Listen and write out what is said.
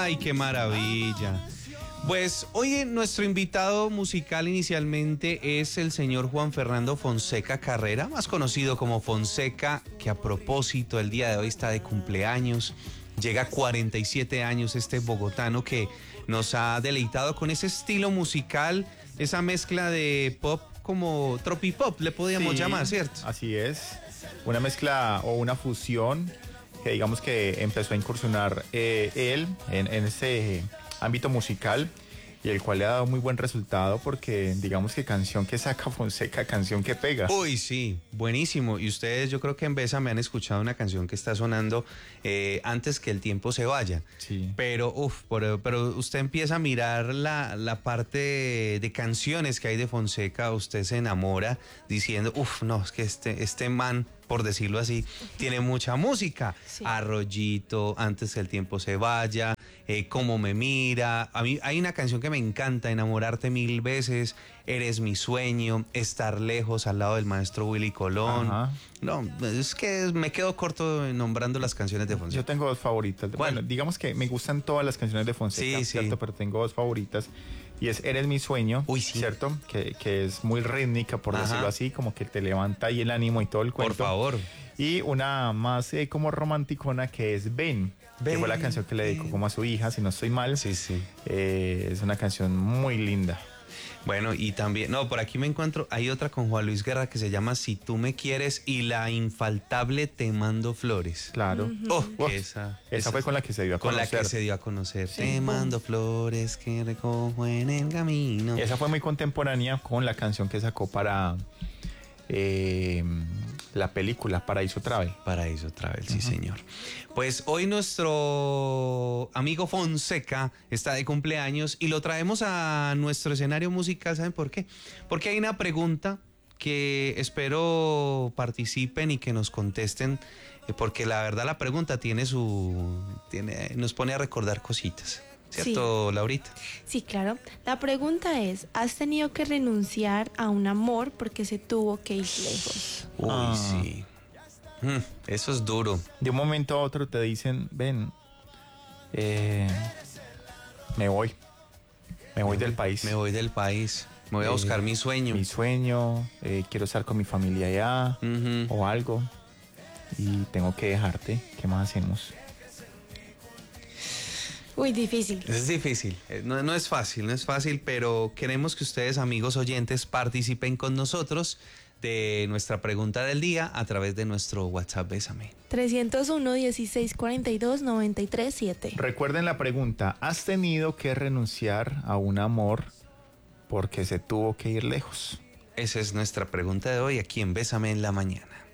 Ay, qué maravilla. Pues hoy nuestro invitado musical inicialmente es el señor Juan Fernando Fonseca Carrera, más conocido como Fonseca, que a propósito el día de hoy está de cumpleaños. Llega a 47 años este bogotano que nos ha deleitado con ese estilo musical, esa mezcla de pop como tropipop, le podríamos llamar, ¿cierto? Así es, una mezcla o una fusión que digamos que empezó a incursionar él en ese ámbito musical y el cual le ha dado muy buen resultado porque digamos que canción que saca Fonseca, canción que pega. Uy, sí, buenísimo. Y ustedes yo creo que en Besa me han escuchado una canción que está sonando antes que el tiempo se vaya. Sí. Pero, pero usted empieza a mirar la parte de canciones que hay de Fonseca, usted se enamora diciendo, no, es que este man, por decirlo así, tiene mucha música. Sí. Arroyito, antes que el tiempo se vaya, Cómo me mira. A mí hay una canción que me encanta, Enamorarte mil veces, Eres mi sueño, Estar lejos al lado del maestro Willy Colón. Ajá. No, es que me quedo corto nombrando las canciones de Fonseca. Yo tengo dos favoritas. Bueno, digamos que me gustan todas las canciones de Fonseca, ¿cierto? Pero tengo dos favoritas. Y es Eres mi sueño, ¿cierto? Que es muy rítmica, por decirlo así, como que te levanta ahí el ánimo y todo el cuento. Por favor. Y una más como romanticona que es Ven, que fue la canción que le dedicó como a su hija, si no estoy mal. Sí. Es una canción muy linda. Bueno, y también, por aquí me encuentro, hay otra con Juan Luis Guerra que se llama Si tú me quieres y la infaltable Te mando flores. Claro. Esa fue con la que se dio a conocer. Con la que se dio a conocer. Sí. Te mando flores que recojo en el camino. Esa fue muy contemporánea con la canción que sacó para la película Paraíso Travel. Paraíso Travel, sí, señor. Pues hoy nuestro amigo Fonseca está de cumpleaños y lo traemos a nuestro escenario musical. ¿Saben por qué? Porque hay una pregunta que espero participen y que nos contesten, porque la verdad la pregunta nos pone a recordar cositas. ¿Cierto, Laurita? Sí, claro. La pregunta es, ¿has tenido que renunciar a un amor porque se tuvo que ir lejos? Uy, sí. Eso es duro. De un momento a otro te dicen, ven, me voy del país. Me voy del país. Me voy a buscar mi sueño. Mi sueño, quiero estar con mi familia allá o algo y tengo que dejarte. ¿Qué más hacemos? Uy, difícil. Es difícil, no es fácil, pero queremos que ustedes, amigos oyentes, participen con nosotros de nuestra pregunta del día a través de nuestro WhatsApp Bésame. 301-1642-937. Recuerden la pregunta, ¿has tenido que renunciar a un amor porque se tuvo que ir lejos? Esa es nuestra pregunta de hoy aquí en Bésame en la Mañana.